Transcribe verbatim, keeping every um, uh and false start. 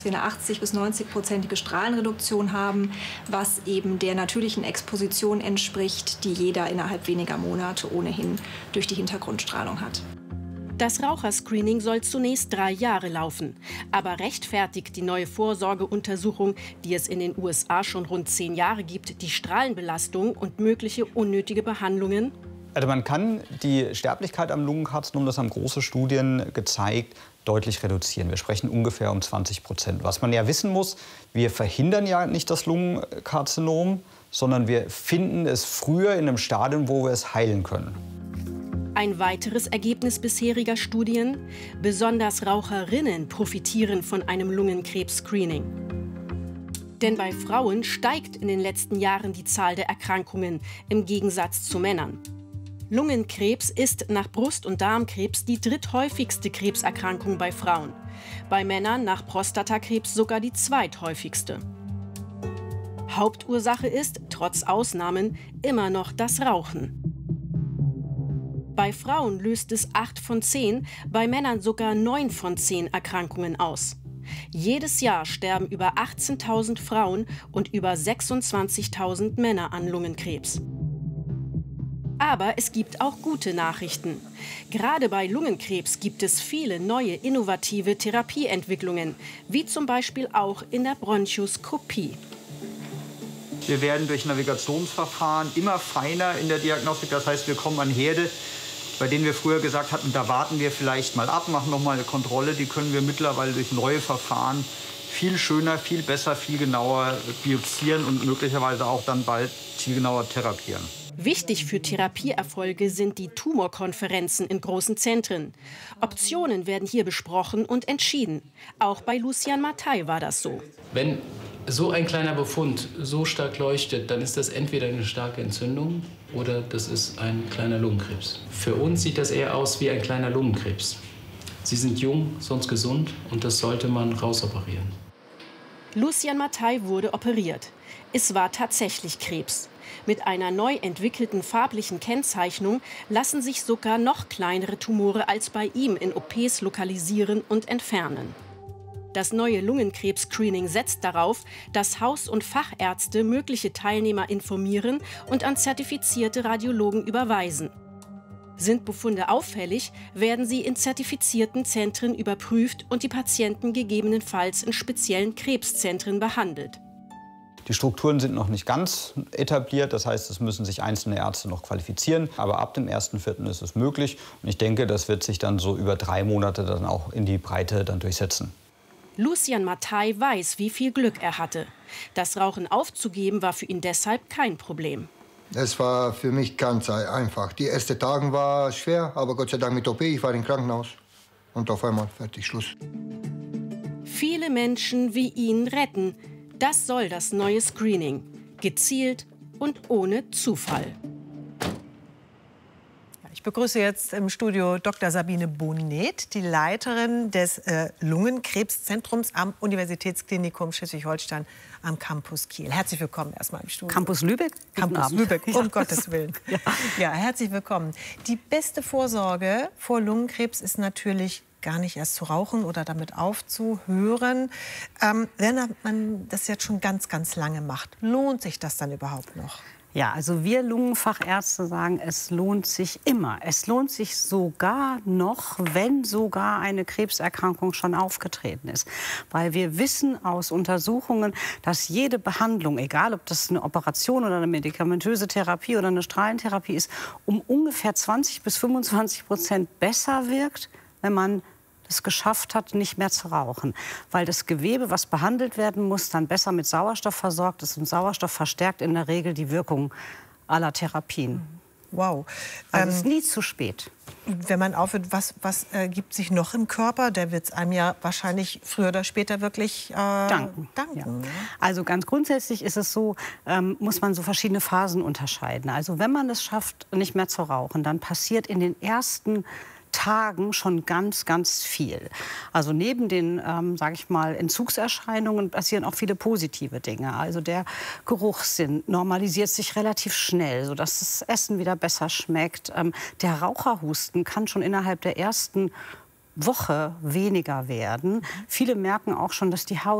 wir eine achtzig bis neunzig-prozentige Strahlenreduktion haben, was eben der natürlichen Exposition entspricht, die jeder innerhalb weniger Monate ohnehin durch die Hintergrundstrahlung hat. Das Raucherscreening soll zunächst drei Jahre laufen. Aber rechtfertigt die neue Vorsorgeuntersuchung, die es in den U S A schon rund zehn Jahre gibt, die Strahlenbelastung und mögliche unnötige Behandlungen? Also man kann die Sterblichkeit am Lungenkarzinom, das haben große Studien gezeigt, deutlich reduzieren. Wir sprechen ungefähr um zwanzig Prozent. Was man ja wissen muss, wir verhindern ja nicht das Lungenkarzinom, sondern wir finden es früher in einem Stadium, wo wir es heilen können. Ein weiteres Ergebnis bisheriger Studien: Besonders Raucherinnen profitieren von einem Lungenkrebs-Screening. Denn bei Frauen steigt in den letzten Jahren die Zahl der Erkrankungen, im Gegensatz zu Männern. Lungenkrebs ist nach Brust- und Darmkrebs die dritthäufigste Krebserkrankung bei Frauen. Bei Männern nach Prostatakrebs sogar die zweithäufigste. Hauptursache ist, trotz Ausnahmen, immer noch das Rauchen. Bei Frauen löst es acht von zehn, bei Männern sogar neun von zehn Erkrankungen aus. Jedes Jahr sterben über achtzehntausend Frauen und über sechsundzwanzigtausend Männer an Lungenkrebs. Aber es gibt auch gute Nachrichten. Gerade bei Lungenkrebs gibt es viele neue innovative Therapieentwicklungen, wie zum Beispiel auch in der Bronchoskopie. Wir werden durch Navigationsverfahren immer feiner in der Diagnostik. Das heißt, wir kommen an Herde, bei denen wir früher gesagt hatten, da warten wir vielleicht mal ab, machen noch mal eine Kontrolle. Die können wir mittlerweile durch neue Verfahren viel schöner, viel besser, viel genauer biopsieren und möglicherweise auch dann bald viel genauer therapieren. Wichtig für Therapieerfolge sind die Tumorkonferenzen in großen Zentren. Optionen werden hier besprochen und entschieden. Auch bei Lucian Mattei war das so. Wenn so ein kleiner Befund so stark leuchtet, dann ist das entweder eine starke Entzündung oder das ist ein kleiner Lungenkrebs. Für uns sieht das eher aus wie ein kleiner Lungenkrebs. Sie sind jung, sonst gesund und das sollte man rausoperieren. Lucian Mattei wurde operiert. Es war tatsächlich Krebs. Mit einer neu entwickelten farblichen Kennzeichnung lassen sich sogar noch kleinere Tumore als bei ihm in O Ps lokalisieren und entfernen. Das neue Lungenkrebs-Screening setzt darauf, dass Haus- und Fachärzte mögliche Teilnehmer informieren und an zertifizierte Radiologen überweisen. Sind Befunde auffällig, werden sie in zertifizierten Zentren überprüft und die Patienten gegebenenfalls in speziellen Krebszentren behandelt. Die Strukturen sind noch nicht ganz etabliert, das heißt, es müssen sich einzelne Ärzte noch qualifizieren. Aber ab dem ersten Vierten ist es möglich. Und ich denke, das wird sich dann so über drei Monate dann auch in die Breite dann durchsetzen. Lucian Mattei weiß, wie viel Glück er hatte. Das Rauchen aufzugeben war für ihn deshalb kein Problem. Es war für mich ganz einfach. Die ersten Tage war schwer, aber Gott sei Dank mit O P. Ich war im Krankenhaus und auf einmal fertig, Schluss. Viele Menschen wie ihn retten. Das soll das neue Screening. Gezielt und ohne Zufall. Ich begrüße jetzt im Studio Doktor Sabine Bonet, die Leiterin des äh, Lungenkrebszentrums am Universitätsklinikum Schleswig-Holstein am Campus Kiel. Herzlich willkommen erstmal im Studio. Campus Lübeck? Campus Lübeck, um Gottes Willen. Ja. Ja, herzlich willkommen. Die beste Vorsorge vor Lungenkrebs ist natürlich gar nicht erst zu rauchen oder damit aufzuhören. Ähm, wenn man das jetzt schon ganz, ganz lange macht, lohnt sich das dann überhaupt noch? Ja, also wir Lungenfachärzte sagen, es lohnt sich immer. Es lohnt sich sogar noch, wenn sogar eine Krebserkrankung schon aufgetreten ist. Weil wir wissen aus Untersuchungen, dass jede Behandlung, egal ob das eine Operation oder eine medikamentöse Therapie oder eine Strahlentherapie ist, um ungefähr zwanzig bis fünfundzwanzig Prozent besser wirkt, wenn man es geschafft hat, nicht mehr zu rauchen. Weil das Gewebe, was behandelt werden muss, dann besser mit Sauerstoff versorgt ist. Und Sauerstoff verstärkt in der Regel die Wirkung aller Therapien. Wow. Also Ähm, es ist nie zu spät. Wenn man aufhört, was, was äh, gibt sich noch im Körper? Der wird es einem ja wahrscheinlich früher oder später wirklich äh, danken. danken Ja. ne? Also ganz grundsätzlich ist es so, ähm, muss man so verschiedene Phasen unterscheiden. Also wenn man es schafft, nicht mehr zu rauchen, dann passiert in den ersten Tagen schon ganz, ganz viel. Also neben den, ähm, sage ich mal, Entzugserscheinungen passieren auch viele positive Dinge. Also der Geruchssinn normalisiert sich relativ schnell, sodass das Essen wieder besser schmeckt. Ähm, der Raucherhusten kann schon innerhalb der ersten Woche weniger werden. Viele merken auch schon, dass die Haut